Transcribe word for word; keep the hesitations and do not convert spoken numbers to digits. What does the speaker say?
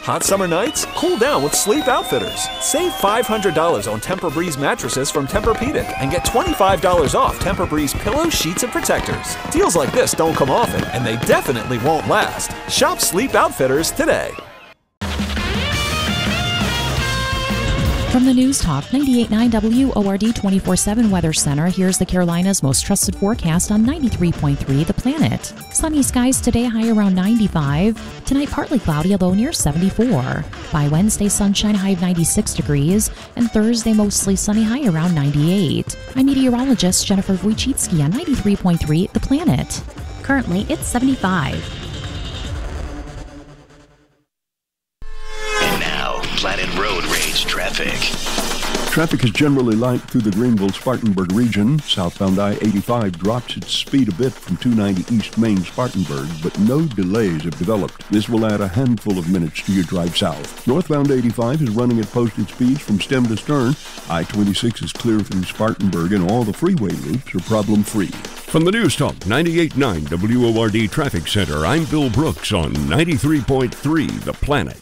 Hot summer nights? Cool down with Sleep Outfitters. Save five hundred dollars on Tempur-Breeze mattresses from Tempur-Pedic and get twenty-five dollars off Tempur-Breeze pillows, sheets, and protectors. Deals like this don't come often, and they definitely won't last. Shop Sleep Outfitters today. From the News Talk ninety-eight point nine W O R D twenty-four seven Weather Center, here's the Carolinas' most trusted forecast on ninety-three point three The Planet. Sunny skies today, high around ninety-five. Tonight, partly cloudy, a low near seventy-four. By Wednesday, sunshine, high of ninety-six degrees. And Thursday, mostly sunny, high around ninety-eight. I'm meteorologist Jennifer Wojcicki on ninety-three point three The Planet. Currently, it's seventy-five. Planet Road Rage traffic. Traffic is generally light through the Greenville-Spartanburg region. Southbound I eighty-five drops its speed a bit from two ninety East Main Spartanburg, but no delays have developed. This will add a handful of minutes to your drive south. Northbound eighty-five is running at posted speeds from stem to stern. I twenty-six is clear through Spartanburg, and all the freeway loops are problem-free. From the News Talk ninety-eight point nine W O R D Traffic Center, I'm Bill Brooks on ninety-three point three The Planet.